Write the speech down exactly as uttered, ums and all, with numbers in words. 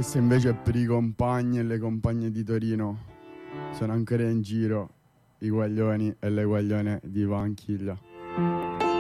Questo invece è per i compagni e le compagne di Torino. Sono ancora in giro i guaglioni e le guaglione di Vanchiglia.